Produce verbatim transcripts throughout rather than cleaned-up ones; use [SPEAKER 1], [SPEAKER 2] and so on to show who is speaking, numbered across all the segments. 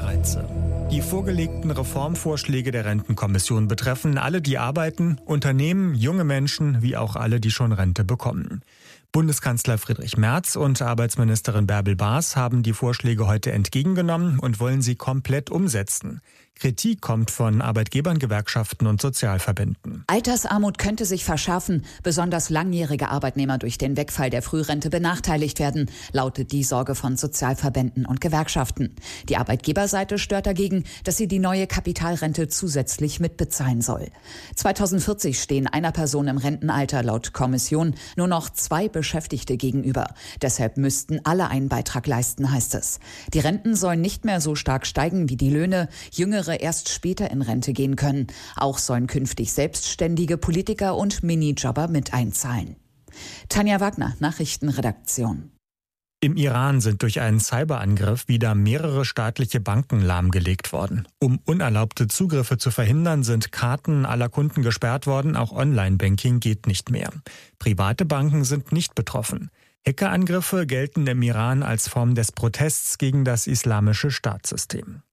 [SPEAKER 1] Anreize. Die vorgelegten Reformvorschläge der Rentenkommission betreffen alle, die arbeiten, Unternehmen, junge Menschen, wie auch alle, die schon Rente bekommen. Bundeskanzler Friedrich Merz und Arbeitsministerin Bärbel Baas haben die Vorschläge heute entgegengenommen und wollen sie komplett umsetzen. Kritik kommt von Arbeitgebern, Gewerkschaften und Sozialverbänden.
[SPEAKER 2] Altersarmut könnte sich verschärfen, besonders langjährige Arbeitnehmer durch den Wegfall der Frührente benachteiligt werden, lautet die Sorge von Sozialverbänden und Gewerkschaften. Die Arbeitgeberseite stört dagegen, dass sie die neue Kapitalrente zusätzlich mitbezahlen soll. zweitausendvierzig stehen einer Person im Rentenalter laut Kommission nur noch zwei Beschäftigte gegenüber. Deshalb müssten alle einen Beitrag leisten, heißt es. Die Renten sollen nicht mehr so stark steigen wie die Löhne, Jüngere erst später in Rente gehen können. Auch sollen künftig Selbstständige, Politiker und Minijobber mit einzahlen. Tanja Wagner, Nachrichtenredaktion.
[SPEAKER 1] Im Iran sind durch einen Cyberangriff wieder mehrere staatliche Banken lahmgelegt worden. Um unerlaubte Zugriffe zu verhindern, sind Karten aller Kunden gesperrt worden, auch Online-Banking geht nicht mehr. Private Banken sind nicht betroffen. Hackerangriffe gelten im Iran als Form des Protests gegen das islamische Staatssystem.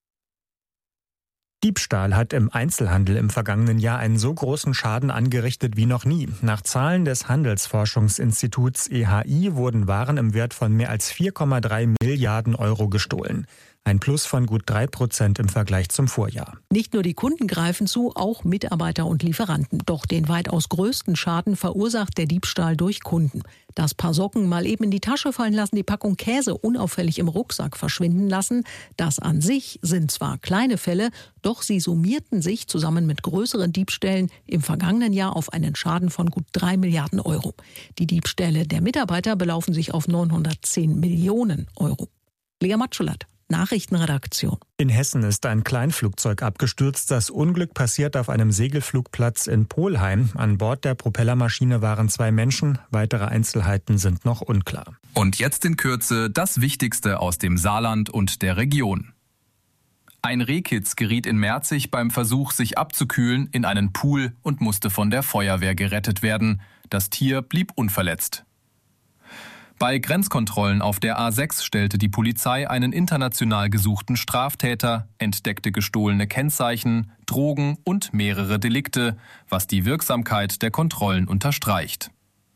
[SPEAKER 1] Diebstahl hat im Einzelhandel im vergangenen Jahr einen so großen Schaden angerichtet wie noch nie. Nach Zahlen des Handelsforschungsinstituts E H I wurden Waren im Wert von mehr als vier Komma drei Milliarden Euro gestohlen. Ein Plus von gut drei Prozent im Vergleich zum Vorjahr.
[SPEAKER 3] Nicht nur die Kunden greifen zu, auch Mitarbeiter und Lieferanten. Doch den weitaus größten Schaden verursacht der Diebstahl durch Kunden. Das Paar Socken mal eben in die Tasche fallen lassen, die Packung Käse unauffällig im Rucksack verschwinden lassen. Das an sich sind zwar kleine Fälle, doch sie summierten sich zusammen mit größeren Diebstählen im vergangenen Jahr auf einen Schaden von gut drei Milliarden Euro. Die Diebstähle der Mitarbeiter belaufen sich auf neunhundertzehn Millionen Euro. Lea Matschulat, Nachrichtenredaktion.
[SPEAKER 1] In Hessen ist ein Kleinflugzeug abgestürzt. Das Unglück passiert auf einem Segelflugplatz in Polheim. An Bord der Propellermaschine waren zwei Menschen. Weitere Einzelheiten sind noch unklar.
[SPEAKER 4] Und jetzt in Kürze das Wichtigste aus dem Saarland und der Region. Ein Rehkitz geriet in Merzig beim Versuch, sich abzukühlen, in einen Pool und musste von der Feuerwehr gerettet werden. Das Tier blieb unverletzt. Bei Grenzkontrollen auf der A sechs stellte die Polizei einen international gesuchten Straftäter, entdeckte gestohlene Kennzeichen, Drogen und mehrere Delikte, was die Wirksamkeit der Kontrollen unterstreicht.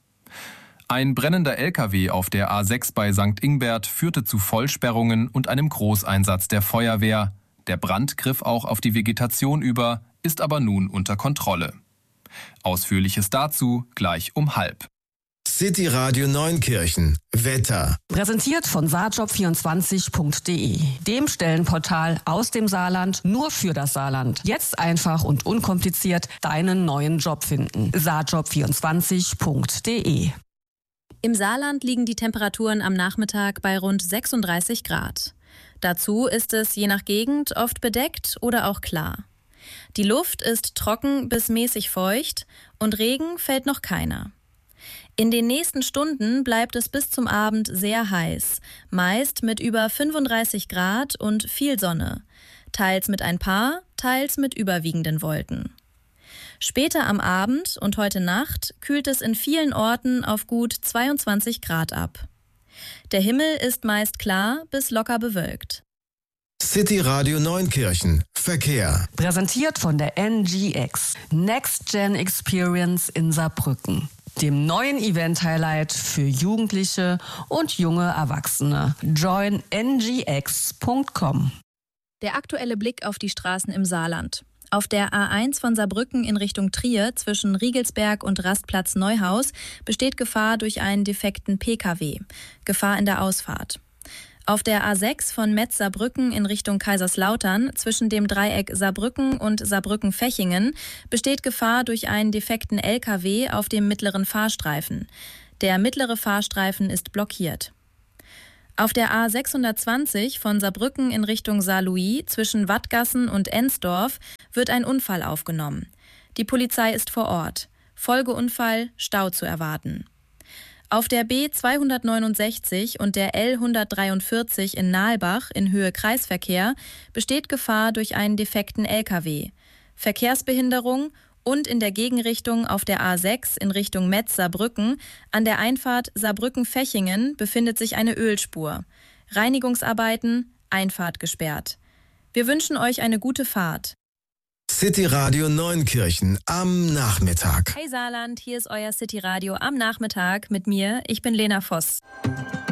[SPEAKER 4] Ein brennender L K W auf der A sechs bei Sankt Ingbert führte zu Vollsperrungen und einem Großeinsatz der Feuerwehr. Der Brand griff auch auf die Vegetation über, ist aber nun unter Kontrolle. Ausführliches dazu gleich um halb.
[SPEAKER 5] City Radio Neunkirchen. Wetter.
[SPEAKER 6] Präsentiert von saarjob vierundzwanzig punkt de, dem Stellenportal aus dem Saarland nur für das Saarland. Jetzt einfach und unkompliziert deinen neuen Job finden. saarjob vierundzwanzig punkt de.
[SPEAKER 7] Im Saarland liegen die Temperaturen am Nachmittag bei rund sechsunddreißig Grad. Dazu ist es je nach Gegend oft bedeckt oder auch klar. Die Luft ist trocken bis mäßig feucht und Regen fällt noch keiner. In den nächsten Stunden bleibt es bis zum Abend sehr heiß, meist mit über fünfunddreißig Grad und viel Sonne, teils mit ein paar, teils mit überwiegenden Wolken. Später am Abend und heute Nacht kühlt es in vielen Orten auf gut zweiundzwanzig Grad ab. Der Himmel ist meist klar bis locker bewölkt.
[SPEAKER 5] City Radio Neunkirchen. Verkehr.
[SPEAKER 6] Präsentiert von der N G X, Next Gen Experience in Saarbrücken, dem neuen Event-Highlight für Jugendliche und junge Erwachsene. join n g x punkt com.
[SPEAKER 7] Der aktuelle Blick auf die Straßen im Saarland. Auf der A eins von Saarbrücken in Richtung Trier zwischen Riegelsberg und Rastplatz Neuhaus besteht Gefahr durch einen defekten P K W. Gefahr in der Ausfahrt. Auf der A sechs von Metz-Saarbrücken in Richtung Kaiserslautern zwischen dem Dreieck Saarbrücken und Saarbrücken-Fechingen besteht Gefahr durch einen defekten L K W auf dem mittleren Fahrstreifen. Der mittlere Fahrstreifen ist blockiert. Auf der A sechshundertzwanzig von Saarbrücken in Richtung Saarlouis zwischen Wattgassen und Ensdorf wird ein Unfall aufgenommen. Die Polizei ist vor Ort. Folgeunfall, Stau zu erwarten. Auf der B zweihundertneunundsechzig und der L hundertdreiundvierzig in Nahlbach in Höhe Kreisverkehr besteht Gefahr durch einen defekten L K W. Verkehrsbehinderung und in der Gegenrichtung auf der A sechs in Richtung Metz-Saarbrücken an der Einfahrt Saarbrücken-Fechingen befindet sich eine Ölspur. Reinigungsarbeiten, Einfahrt gesperrt. Wir wünschen euch eine gute Fahrt.
[SPEAKER 5] City Radio Neunkirchen am Nachmittag.
[SPEAKER 7] Hey Saarland, hier ist euer City Radio am Nachmittag mit mir. Ich bin Lena Voss.